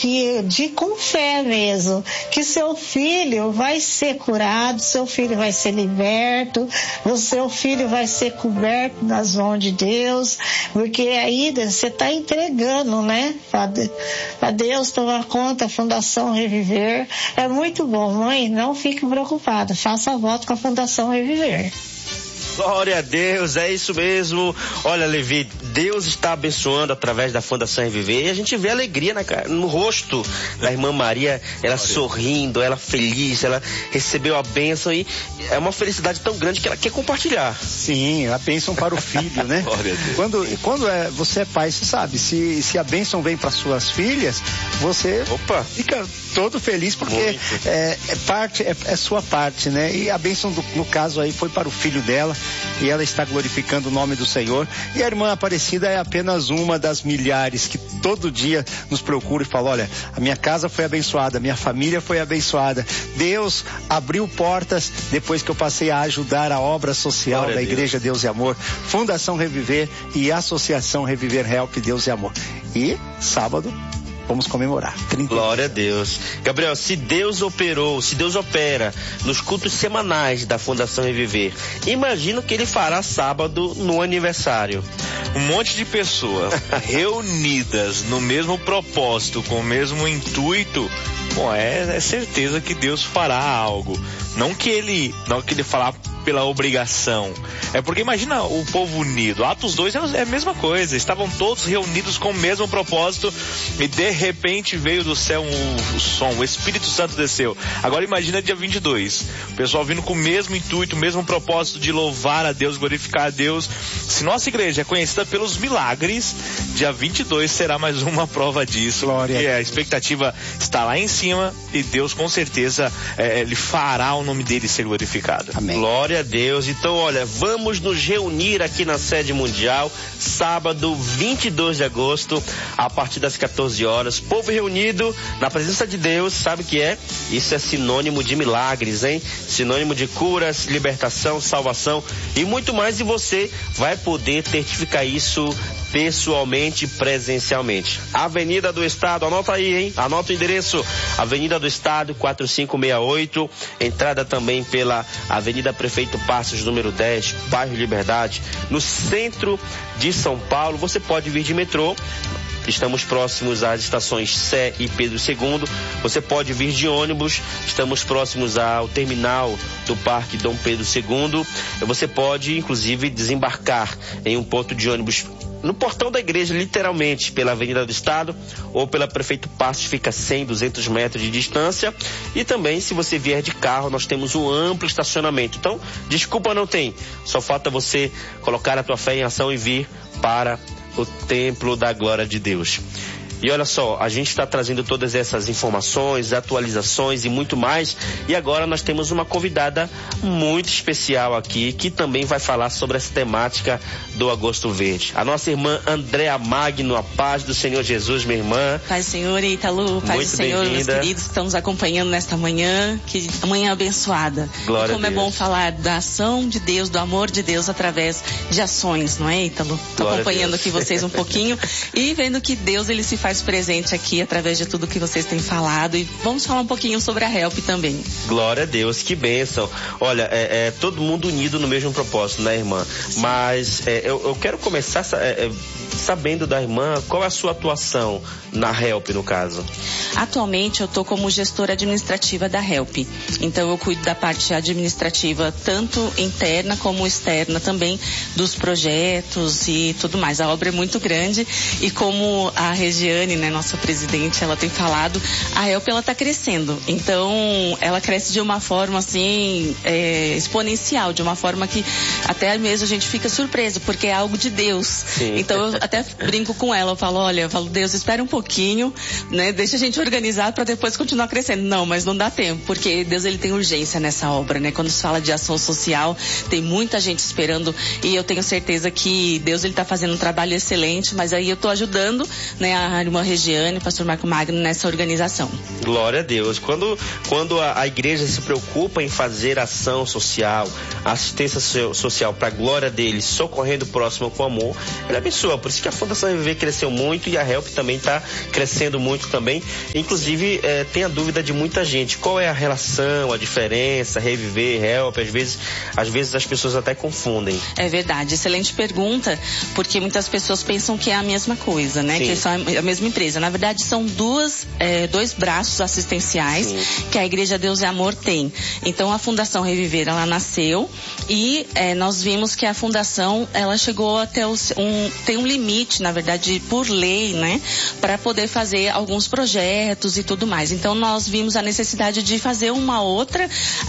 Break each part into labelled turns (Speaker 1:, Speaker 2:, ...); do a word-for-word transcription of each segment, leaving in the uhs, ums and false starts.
Speaker 1: que de com fé mesmo, que seu filho vai ser curado, seu filho vai ser liberto, o seu filho vai ser coberto nas mãos de Deus, porque aí você está entregando, né, para Deus tomar conta, a Fundação Reviver. É muito bom, mãe, não fique preocupada, faça a voto com a Fundação Reviver.
Speaker 2: Glória a Deus, é isso mesmo. Olha, Levi, Deus está abençoando através da Fundação Reviver e a gente vê alegria na, no rosto da irmã Maria, ela sorrindo, ela feliz, ela recebeu a bênção e é uma felicidade tão grande que ela quer compartilhar.
Speaker 3: Sim, a bênção para o filho, né?
Speaker 2: Glória a Deus.
Speaker 3: Quando, quando é, você é pai, você sabe, se, se a bênção vem para suas filhas, você
Speaker 2: Opa.
Speaker 3: fica todo feliz porque é, é parte, é, é sua parte, né? E a bênção do, no caso aí foi para o filho dela. E ela está glorificando o nome do Senhor. E a irmã Aparecida é apenas uma das milhares que todo dia nos procura e fala: olha, a minha casa foi abençoada, a minha família foi abençoada. Deus abriu portas depois que eu passei a ajudar a obra social Glória da Igreja Deus e Amor, Fundação Reviver e Associação Reviver Help Deus e Amor. E sábado vamos comemorar.
Speaker 2: Glória a Deus. Gabriel, se Deus operou, se Deus opera nos cultos semanais da Fundação Reviver, imagina o que ele fará sábado no aniversário.
Speaker 4: Um monte de pessoas reunidas no mesmo propósito, com o mesmo intuito. Bom, é, é certeza que Deus fará algo. Não que ele, não que ele fará pela obrigação. É porque imagina o povo unido. Atos dois é a mesma coisa. Estavam todos reunidos com o mesmo propósito e de repente veio do céu um, o som, o Espírito Santo desceu. Agora imagina dia vinte e dois. O pessoal vindo com o mesmo intuito, o mesmo propósito de louvar a Deus, glorificar a Deus. Se nossa igreja é conhecida pelos milagres, dia vinte e dois será mais uma prova disso.
Speaker 3: Glória.
Speaker 4: E a expectativa está lá em cima e Deus com certeza é, ele fará o nome dele ser glorificado.
Speaker 3: Amém.
Speaker 2: Glória a Deus. Então, olha, vamos nos reunir aqui na sede mundial, sábado vinte e dois de agosto, a partir das quatorze horas. Povo reunido na presença de Deus, sabe o que é? Isso é sinônimo de milagres, hein? Sinônimo de curas, libertação, salvação e muito mais. E você vai poder certificar isso pessoalmente, presencialmente. Avenida do Estado, anota aí, hein? Anota o endereço, Avenida do Estado, quatro cinco seis oito, entrada também pela Avenida Prefeito Passos, número dez, bairro Liberdade, no centro de São Paulo. Você pode vir de metrô. Estamos próximos às estações Sé e Pedro segundo. Você pode vir de ônibus. Estamos próximos ao terminal do Parque Dom Pedro segundo. Você pode, inclusive, desembarcar em um ponto de ônibus no portão da igreja, literalmente, pela Avenida do Estado ou pela Prefeito Passos, fica cem, duzentos metros de distância. E também, se você vier de carro, nós temos um amplo estacionamento. Então, desculpa não tem. Só falta você colocar a tua fé em ação e vir para o templo da glória de Deus. E olha só, a gente está trazendo todas essas informações, atualizações e muito mais. E agora nós temos uma convidada muito especial aqui, que também vai falar sobre essa temática do Agosto Verde. A nossa irmã Andréa Magno, a paz do Senhor Jesus, minha irmã.
Speaker 5: Paz do Senhor, Italu, paz
Speaker 2: muito
Speaker 5: do Senhor, meus queridos que estão nos acompanhando nesta manhã, que manhã abençoada.
Speaker 2: Glória
Speaker 5: e como
Speaker 2: a
Speaker 5: é
Speaker 2: Deus.
Speaker 5: bom falar da ação de Deus, do amor de Deus através de ações, não é, Italu? Estou acompanhando aqui vocês um pouquinho e vendo que Deus, ele se faz presente aqui através de tudo que vocês têm falado, e vamos falar um pouquinho sobre a Help também.
Speaker 2: Glória a Deus, que bênção. Olha, é, é todo mundo unido no mesmo propósito, né, irmã? Sim. Mas é, eu, eu quero começar é, é, sabendo da irmã qual é a sua atuação na Help, no caso.
Speaker 5: Atualmente eu estou como gestora administrativa da Help, então eu cuido da parte administrativa tanto interna como externa também, dos projetos e tudo mais. A obra é muito grande e como a Regiane, né, nossa presidente, ela tem falado, a Help ela está crescendo, então ela cresce de uma forma assim é, exponencial, de uma forma que até mesmo a gente fica surpreso, porque é algo de Deus.
Speaker 2: Sim.
Speaker 5: Então eu até brinco com ela, eu falo, olha, eu falo, Deus, espera um pouquinho, né, deixa a gente organizar para depois continuar crescendo. Não, mas não dá tempo, porque Deus, ele tem urgência nessa obra, né? Quando se fala de ação social, tem muita gente esperando e eu tenho certeza que Deus, ele tá fazendo um trabalho excelente, mas aí eu tô ajudando, né, a irmã Regiane, o pastor Marco Magno nessa organização.
Speaker 2: Glória a Deus. Quando, quando a, a igreja se preocupa em fazer ação social, assistência so, social para a glória dele, socorrendo o próximo com amor, ele abençoa. Por isso que a Fundação Reviver cresceu muito e a Help também está crescendo muito também. Inclusive, é, tem a dúvida de muita gente, qual é a relação, a diferença, reviver, help, às vezes, às vezes as pessoas até confundem.
Speaker 5: É verdade, excelente pergunta, porque muitas pessoas pensam que é a mesma coisa, né?
Speaker 2: Sim.
Speaker 5: Que são a mesma empresa. Na verdade, são duas, é, dois braços assistenciais Sim. que a Igreja Deus e Amor tem. Então, a Fundação Reviver, ela nasceu e é, nós vimos que a Fundação, ela chegou até os, um, tem um limite, na verdade, por lei, né? Para poder fazer alguns projetos e tudo mais. Então, nós vimos a necessidade de fazer uma outra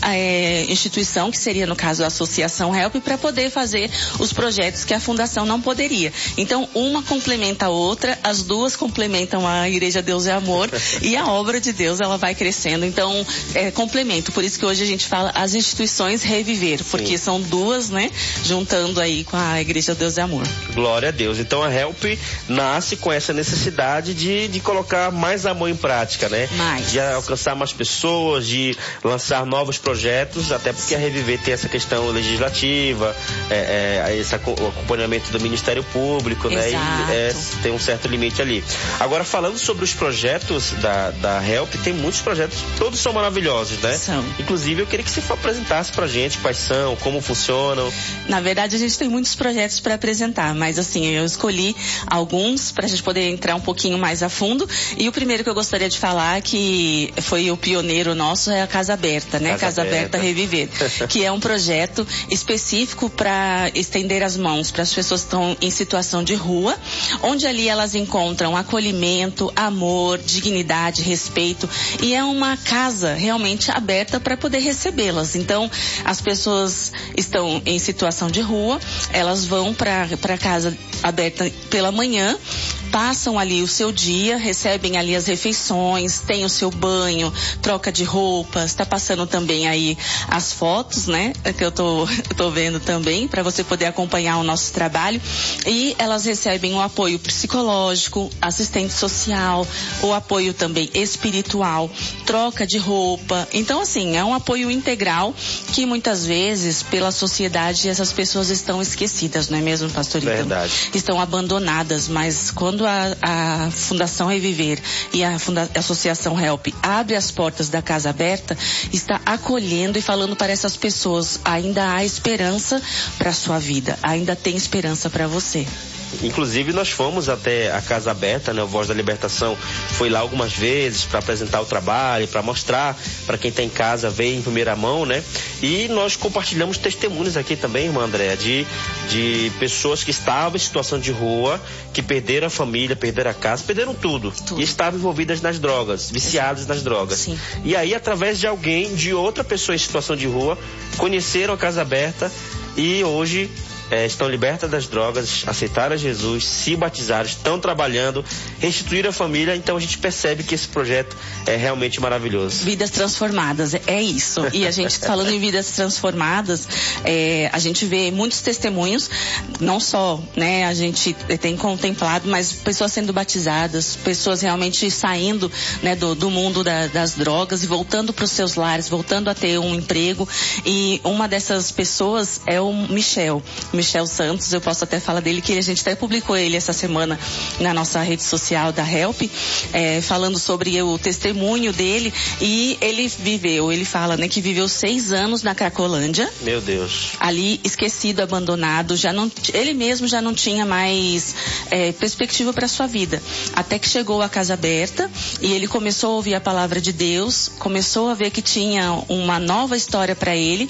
Speaker 5: é, instituição, que seria, no caso, a Associação Help, para poder fazer os projetos que a Fundação não poderia. Então, uma complementa a outra, as duas complementam a Igreja Deus e Amor e a obra de Deus, ela vai crescendo. Então, é complemento. Por isso que hoje a gente fala as instituições Reviver, porque Sim. são duas, né? Juntando aí com a Igreja Deus e Amor.
Speaker 2: Glória a Deus. Então, a Help nasce com essa necessidade de, de colocar mais amor em prática, né?
Speaker 5: Mais.
Speaker 2: De alcançar mais pessoas, de lançar novos projetos, até porque a Reviver tem essa questão legislativa, é, é, esse acompanhamento do Ministério Público,
Speaker 5: Exato.
Speaker 2: né? E é, tem um certo limite ali. Agora, falando sobre os projetos da, da Help, tem muitos projetos, todos são maravilhosos, né?
Speaker 5: São.
Speaker 2: Inclusive, eu queria que você apresentasse pra gente quais são, como funcionam.
Speaker 5: Na verdade, a gente tem muitos projetos para apresentar, mas assim, eu escolhi alguns pra gente poder entrar um pouquinho mais a fundo. E o primeiro que eu gostaria de falar, que foi o pioneiro nosso, é a Casa Aberta, né? Casa, Casa Aberta. Aberta Reviver, que é um projeto específico para estender as mãos para as pessoas que estão em situação de rua, onde ali elas encontram acolhimento, amor, dignidade, respeito, e é uma casa realmente aberta para poder recebê-las. Então, as pessoas estão em situação de rua, elas vão para para casa aberta pela manhã, passam ali o seu dia, recebem ali as refeições, tem o seu banho, troca de roupas, está passando também aí as fotos, né? Que eu tô, tô vendo também, para você poder acompanhar o nosso trabalho. E elas recebem o apoio psicológico, assistente social, o apoio também espiritual, troca de roupa. Então, assim, é um apoio integral que muitas vezes, pela sociedade, essas pessoas estão esquecidas, não é mesmo, pastorita?
Speaker 2: Verdade.
Speaker 5: Estão abandonadas, mas quando a, a Fundação Reviver e a, Funda, a Associação Help abre as portas da Casa Aberta, está acolhendo e falando para essas pessoas, ainda há esperança para a sua vida, ainda tem esperança para você.
Speaker 2: Inclusive, nós fomos até a Casa Aberta, né? O Voz da Libertação foi lá algumas vezes para apresentar o trabalho, para mostrar para quem está em casa, ver em primeira mão, né? E nós compartilhamos testemunhos aqui também, irmã Andréa, de, de pessoas que estavam em situação de rua, que perderam a família, perderam a casa, perderam tudo, tudo. E estavam envolvidas nas drogas, viciadas nas drogas.
Speaker 5: Sim.
Speaker 2: E aí, através de alguém, de outra pessoa em situação de rua, conheceram a Casa Aberta e hoje É, estão libertas das drogas, aceitaram a Jesus, se batizaram, estão trabalhando, restituíram a família. Então a gente percebe que esse projeto é realmente maravilhoso.
Speaker 5: Vidas transformadas, é isso. E a gente, falando em vidas transformadas, é, a gente vê muitos testemunhos, não só, né, a gente tem contemplado, mas pessoas sendo batizadas, pessoas realmente saindo, né, do, do mundo da, das drogas e voltando para os seus lares, voltando a ter um emprego. E uma dessas pessoas é o Michel. Michel Santos, eu posso até falar dele, que a gente até publicou ele essa semana na nossa rede social da Help, é, falando sobre o testemunho dele. E ele viveu, ele fala, né, que viveu seis anos na Cracolândia.
Speaker 2: Meu Deus.
Speaker 5: Ali, esquecido, abandonado, já não, ele mesmo já não tinha mais é, perspectiva para sua vida. Até que chegou a Casa Aberta e ele começou a ouvir a palavra de Deus, começou a ver que tinha uma nova história para ele,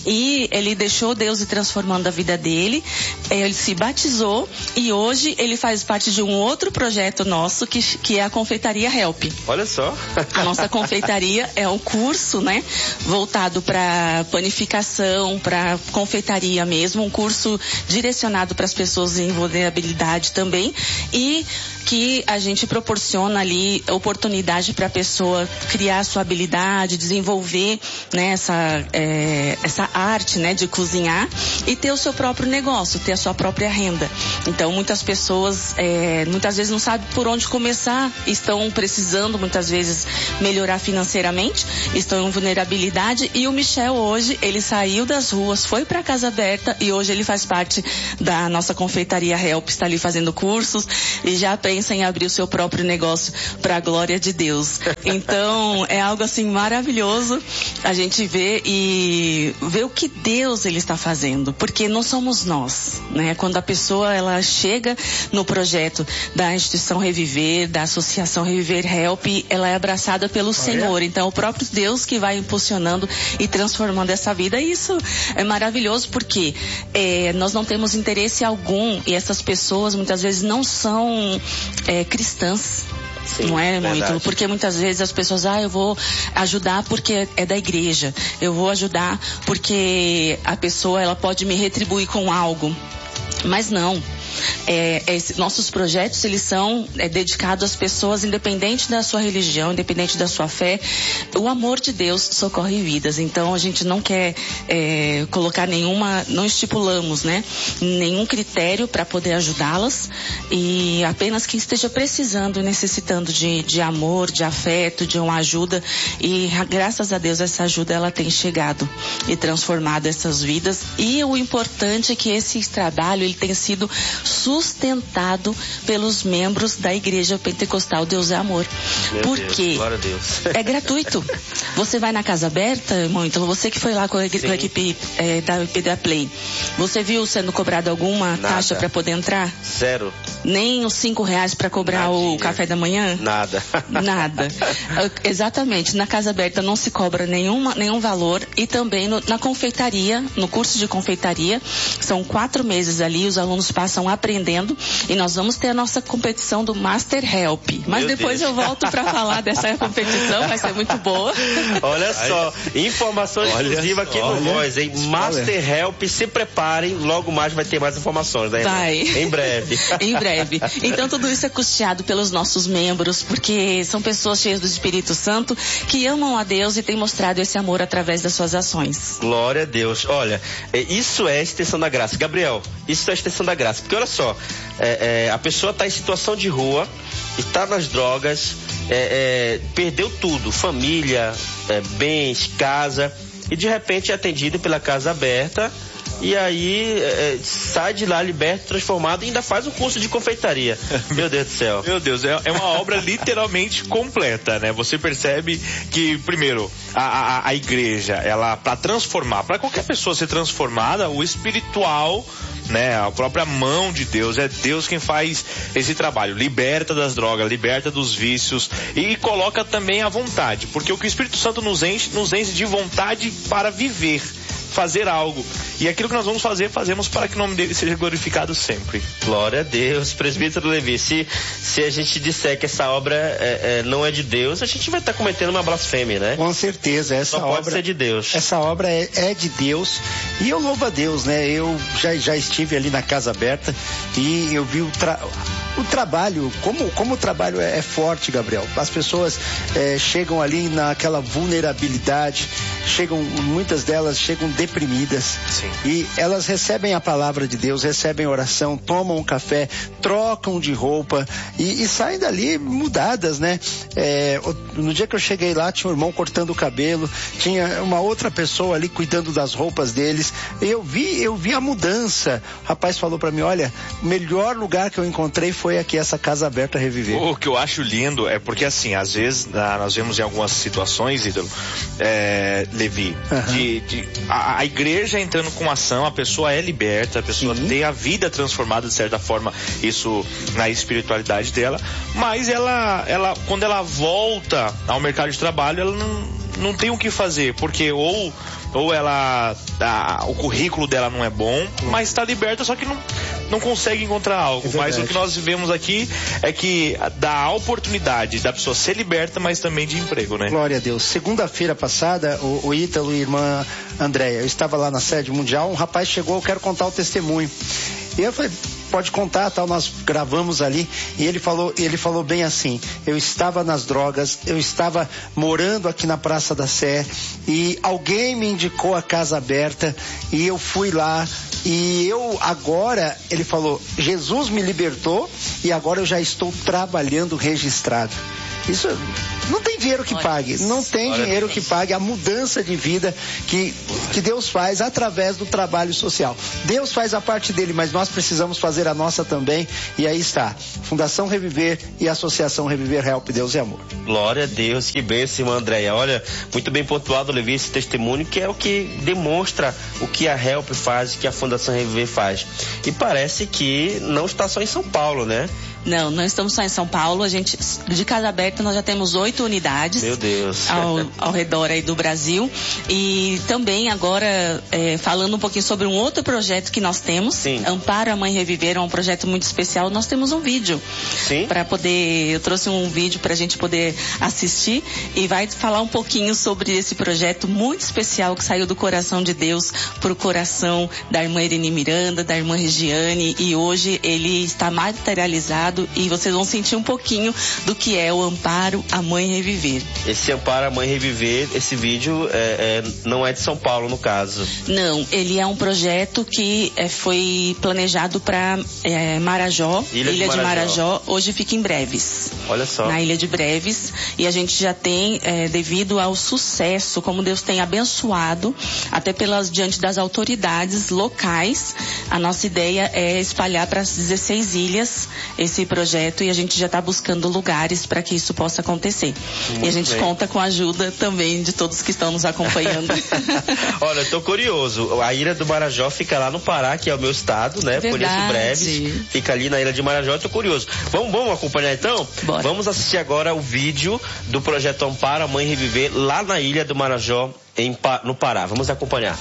Speaker 5: e ele deixou Deus ir transformando a vida dele. Ele, ele se batizou e hoje ele faz parte de um outro projeto nosso que, que é a Confeitaria Help.
Speaker 2: Olha só.
Speaker 5: A nossa confeitaria é um curso, né, voltado para panificação, para confeitaria mesmo, um curso direcionado para as pessoas em vulnerabilidade também, e que a gente proporciona ali oportunidade para a pessoa criar sua habilidade, desenvolver, né, essa, é, essa arte, né, de cozinhar e ter o seu próprio próprio negócio, ter a sua própria renda. Então, muitas pessoas, é, muitas vezes não sabem por onde começar, estão precisando, muitas vezes, melhorar financeiramente, estão em vulnerabilidade, e o Michel hoje, ele saiu das ruas, foi para a Casa Aberta, e hoje ele faz parte da nossa confeitaria Help, está ali fazendo cursos, e já pensa em abrir o seu próprio negócio para a glória de Deus. Então, é algo assim maravilhoso a gente ver e ver o que Deus ele está fazendo, porque não somos nós, né? Quando a pessoa ela chega no projeto da instituição Reviver, da associação Reviver Help, ela é abraçada pelo Senhor. Então, o próprio Deus que vai impulsionando e transformando essa vida. E isso é maravilhoso porque é, nós não temos interesse algum, e essas pessoas muitas vezes não são é, cristãs. Sim, não é
Speaker 2: verdade.
Speaker 5: muito, porque muitas vezes as pessoas, ah, eu vou ajudar porque é da igreja, eu vou ajudar porque a pessoa ela pode me retribuir com algo, mas não. É, esse, nossos projetos eles são é, dedicados às pessoas, independente da sua religião, independente da sua fé. O amor de Deus socorre vidas. Então a gente não quer é, colocar nenhuma, não estipulamos, né, nenhum critério para poder ajudá-las, e apenas quem esteja precisando, necessitando de, de amor, de afeto, de uma ajuda. E graças a Deus essa ajuda ela tem chegado e transformado essas vidas. E o importante é que esse trabalho ele tem sido sustentado pelos membros da Igreja Pentecostal Deus é Amor.
Speaker 2: Meu
Speaker 5: Por
Speaker 2: Deus,
Speaker 5: quê?
Speaker 2: glória a Deus.
Speaker 5: É gratuito. Você vai na Casa Aberta, irmão, então você que foi lá com a, com a equipe é, da, da Play, você viu sendo cobrado alguma
Speaker 2: Nada.
Speaker 5: taxa para poder entrar?
Speaker 2: Zero.
Speaker 5: Nem os cinco reais para cobrar
Speaker 2: Nadinha.
Speaker 5: o café da manhã?
Speaker 2: Nada.
Speaker 5: Nada. Exatamente. Na Casa Aberta não se cobra nenhuma, nenhum valor, e também no, na confeitaria, no curso de confeitaria, são quatro meses ali, os alunos passam aprendendo, e nós vamos ter a nossa competição do Master Help. Mas
Speaker 2: Meu
Speaker 5: depois
Speaker 2: Deus.
Speaker 5: eu volto para falar dessa competição, vai ser muito boa.
Speaker 2: Olha só, informação
Speaker 4: Olha
Speaker 2: exclusiva aqui
Speaker 4: só,
Speaker 2: no
Speaker 3: olha.
Speaker 2: Voz, hein? Master Help, se preparem, logo mais vai ter mais informações, né?
Speaker 5: Vai.
Speaker 2: Em breve.
Speaker 5: Em breve. Então tudo isso é custeado pelos nossos membros, porque são pessoas cheias do Espírito Santo que amam a Deus e têm mostrado esse amor através das suas ações.
Speaker 2: Glória a Deus. Olha, é, isso é a extensão da graça. Gabriel, isso é a extensão da graça. Porque olha só, é, é, a pessoa está em situação de rua, está nas drogas, é, é, perdeu tudo, família, é, bens, casa, e de repente é atendido pela Casa Aberta, e aí é, sai de lá liberto, transformado, e ainda faz um curso de confeitaria. Meu Deus do céu.
Speaker 4: Meu Deus, é, é uma obra literalmente completa, né? Você percebe que, primeiro, a, a, a igreja, ela, para transformar, para qualquer pessoa ser transformada, o espiritual, né, a própria mão de Deus, é Deus quem faz esse trabalho, liberta das drogas, liberta dos vícios, e coloca também a vontade, porque o que o Espírito Santo nos enche, nos enche de vontade para viver, fazer algo, e aquilo que nós vamos fazer, fazemos para que o nome dele seja glorificado sempre.
Speaker 2: Glória a Deus. Presbítero Levi, se, se a gente disser que essa obra é, é, não é de Deus, a gente vai estar cometendo uma blasfêmia, né?
Speaker 3: Com certeza, essa
Speaker 2: Só
Speaker 3: obra
Speaker 2: pode ser de Deus.
Speaker 3: Essa obra é, é de Deus, e eu louvo a Deus, né? Eu já, já estive ali na Casa Aberta e eu vi o, tra... o trabalho, como, como o trabalho é, é forte, Gabriel. As pessoas é, chegam ali naquela vulnerabilidade, chegam, muitas delas chegam deprimidas.
Speaker 4: Sim.
Speaker 3: E elas recebem a palavra de Deus, recebem oração, tomam um café, trocam de roupa e, e saem dali mudadas, né? É, no dia que eu cheguei lá, tinha um irmão cortando o cabelo, tinha uma outra pessoa ali cuidando das roupas deles. Eu vi, eu vi a mudança. O rapaz falou pra mim, olha, o melhor lugar que eu encontrei foi aqui, essa Casa Aberta Reviver.
Speaker 4: O que eu acho lindo é porque, assim, às vezes ah, nós vemos em algumas situações, Ídolo, é, Levi, uhum. de, de, a, a igreja entrando com ação, a pessoa é liberta, a pessoa Sim. tem a vida transformada de certa forma, isso na espiritualidade dela, mas ela, ela quando ela volta ao mercado de trabalho, ela não, não tem o que fazer, porque ou ou ela, a, o currículo dela não é bom, mas está liberta, só que não, não consegue encontrar algo. É mas o que nós vivemos aqui é que dá a oportunidade da pessoa ser liberta, mas também de emprego, né?
Speaker 3: Glória a Deus. Segunda-feira passada, o, o Ítalo e a irmã Andréia, eu estava lá na sede mundial, um rapaz chegou, eu quero contar o testemunho. E eu falei, pode contar, tal, nós gravamos ali, e ele falou, ele falou bem assim: eu estava nas drogas, eu estava morando aqui na Praça da Sé, e alguém me indicou a Casa Aberta, e eu fui lá, e eu agora, ele falou, Jesus me libertou, e agora eu já estou trabalhando registrado. Isso não tem dinheiro que pague, não tem dinheiro que pague a mudança de vida que, que Deus faz através do trabalho social. Deus faz a parte dele, mas nós precisamos fazer a nossa também, e aí está, Fundação Reviver e Associação Reviver Help, Deus e Amor.
Speaker 2: Glória a Deus, que bênção, Andréia. Olha, muito bem pontuado, Levi, esse testemunho, que é o que demonstra o que a Help faz, o que a Fundação Reviver faz. E parece que não está só em São Paulo, né?
Speaker 5: Não, não estamos só em São Paulo. A gente, de Casa Aberta, nós já temos oito unidades.
Speaker 2: Meu Deus.
Speaker 5: Ao, ao redor aí do Brasil. E também agora, é, falando um pouquinho sobre um outro projeto que nós temos.
Speaker 2: Sim.
Speaker 5: Amparo a Mãe Reviver, é um projeto muito especial. Nós temos um vídeo.
Speaker 2: Sim.
Speaker 5: Para poder, eu trouxe um vídeo para a gente poder assistir e vai falar um pouquinho sobre esse projeto muito especial que saiu do coração de Deus para o coração da irmã Irene Miranda, da irmã Regiane, e hoje ele está materializado. E vocês vão sentir um pouquinho do que é o Amparo a Mãe Reviver.
Speaker 2: Esse Amparo a Mãe Reviver, esse vídeo é, é, não é de São Paulo, no caso?
Speaker 5: Não, ele é um projeto que é, foi planejado para é, Marajó,
Speaker 2: Ilha,
Speaker 5: Ilha
Speaker 2: de,
Speaker 5: de
Speaker 2: Marajó.
Speaker 5: Marajó, hoje fica em Breves.
Speaker 2: Olha só.
Speaker 5: Na Ilha de Breves, e a gente já tem, é, devido ao sucesso, como Deus tem abençoado, até pelas, diante das autoridades locais, a nossa ideia é espalhar para as dezesseis ilhas esse projeto, e a gente já está buscando lugares para que isso possa acontecer. Muito e a gente bem. Conta com a ajuda também de todos que estão nos acompanhando.
Speaker 2: Olha, eu tô curioso. A Ilha do Marajó fica lá no Pará, que é o meu estado, né?
Speaker 5: Verdade.
Speaker 2: Conheço Breves. Fica ali na Ilha de Marajó, eu tô curioso. Vamos, vamos acompanhar então?
Speaker 5: Bora.
Speaker 2: Vamos assistir agora o vídeo do projeto Amparo a Mãe Reviver lá na Ilha do Marajó, em, no Pará. Vamos acompanhar.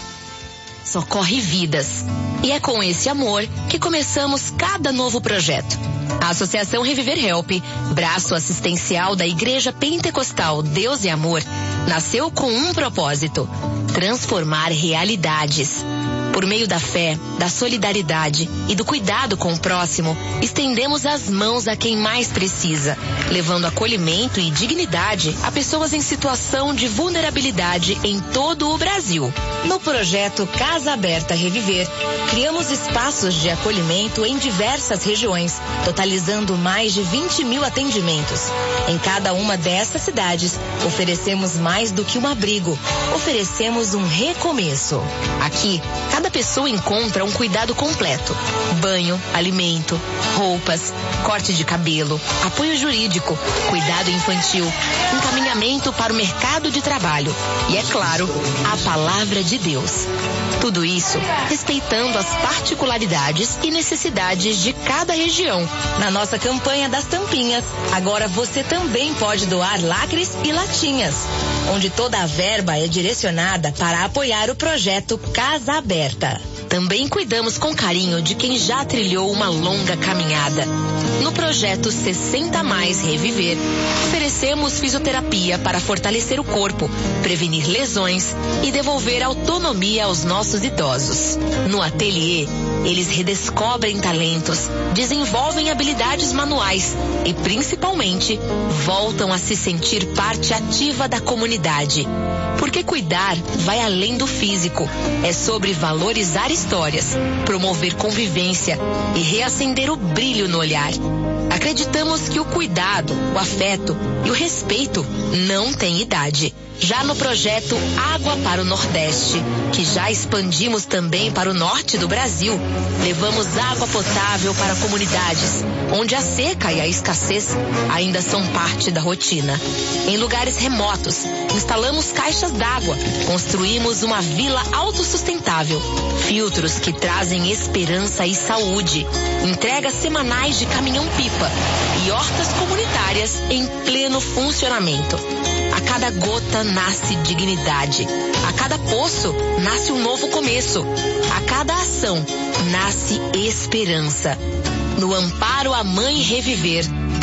Speaker 6: Socorre vidas. E é com esse amor que começamos cada novo projeto. A Associação Reviver Help, braço assistencial da Igreja Pentecostal Deus e Amor, nasceu com um propósito: transformar realidades. Por meio da fé, da solidariedade e do cuidado com o próximo, estendemos as mãos a quem mais precisa, levando acolhimento e dignidade a pessoas em situação de vulnerabilidade em todo o Brasil. No projeto Casa Aberta Reviver, criamos espaços de acolhimento em diversas regiões, totalizando mais de vinte mil atendimentos. Em cada uma dessas cidades, oferecemos mais do que um abrigo, oferecemos um recomeço. Aqui, cada pessoa encontra um cuidado completo: banho, alimento, roupas, corte de cabelo, apoio jurídico, cuidado infantil, encaminhamento para o mercado de trabalho e, é claro, a palavra de Deus. Tudo isso respeitando as particularidades e necessidades de cada região. Na nossa campanha das tampinhas, agora você também pode doar lacres e latinhas, onde toda a verba é direcionada para apoiar o projeto Casa Aberta. Também cuidamos com carinho de quem já trilhou uma longa caminhada. No projeto sessenta mais Reviver, oferecemos fisioterapia para fortalecer o corpo, prevenir lesões e devolver autonomia aos nossos idosos. No ateliê, eles redescobrem talentos, desenvolvem habilidades manuais e, principalmente, voltam a se sentir parte ativa da comunidade. Porque cuidar vai além do físico. É sobre valorizar histórias, promover convivência e reacender o brilho no olhar. Acreditamos que o cuidado, o afeto e o respeito não têm idade. Já no projeto Água para o Nordeste, que já expandimos também para o norte do Brasil, levamos água potável para comunidades onde a seca e a escassez ainda são parte da rotina. Em lugares remotos, instalamos caixas d'água, construímos uma vila autossustentável, filtros que trazem esperança e saúde, entregas semanais de caminhão-pipa e hortas comunitárias em pleno funcionamento. A cada gota nasce dignidade. A cada poço nasce um novo começo. A cada ação nasce esperança. No Amparo a Mãe Reviver,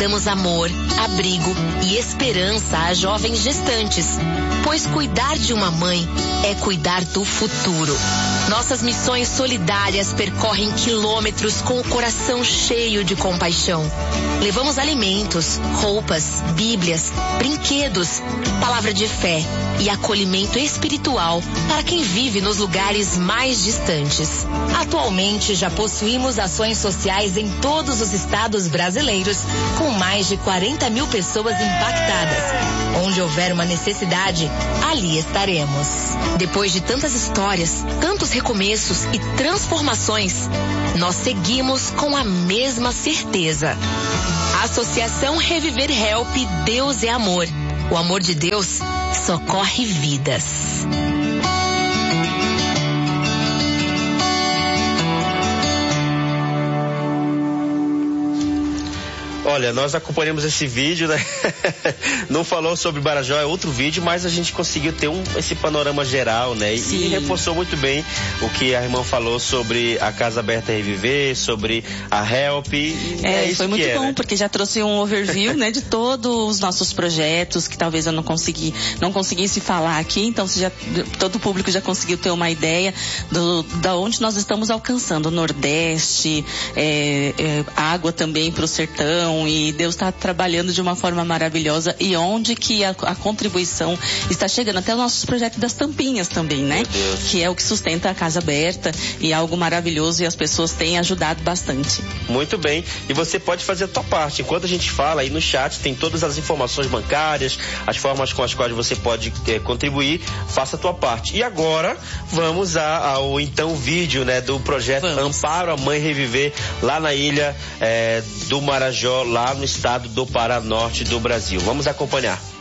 Speaker 6: Damos amor, abrigo e esperança a jovens gestantes, pois cuidar de uma mãe é cuidar do futuro. Nossas missões solidárias percorrem quilômetros com o coração cheio de compaixão. Levamos alimentos, roupas, bíblias, brinquedos, palavra de fé e acolhimento espiritual para quem vive nos lugares mais distantes. Atualmente já possuímos ações sociais em todos os estados brasileiros, com mais de quarenta mil pessoas impactadas. Onde houver uma necessidade, ali estaremos. Depois de tantas histórias, tantos recomeços e transformações, nós seguimos com a mesma certeza. Associação Reviver Help, Deus é Amor. O amor de Deus socorre vidas.
Speaker 2: Olha, nós acompanhamos esse vídeo, né? Não falou sobre Marajó, é outro vídeo, mas a gente conseguiu ter um, esse panorama geral, né? E, e reforçou muito bem o que a irmã falou sobre a Casa Aberta Reviver, sobre a Help.
Speaker 5: É,
Speaker 2: é isso
Speaker 5: foi muito
Speaker 2: é,
Speaker 5: bom,
Speaker 2: né?
Speaker 5: Porque já trouxe um overview, né, de todos os nossos projetos, que talvez eu não consegui, não conseguisse falar aqui, então você já, todo o público já conseguiu ter uma ideia do, da onde nós estamos alcançando, o Nordeste, é, é, água também para o sertão, e Deus está trabalhando de uma forma maravilhosa, e onde que a, a contribuição está chegando, até os nossos projetos das tampinhas também, né? Que é o que sustenta a Casa Aberta, e é algo maravilhoso, e as pessoas têm ajudado bastante.
Speaker 2: Muito bem, e você pode fazer a tua parte. Enquanto a gente fala aí no chat, tem todas as informações bancárias, as formas com as quais você pode é, contribuir, faça a tua parte. E agora, vamos a, ao então vídeo, né, do projeto vamos. Amparo a Mãe Reviver, lá na ilha é, do Marajó, lá no estado do Paraná Norte do Brasil. Vamos acompanhar.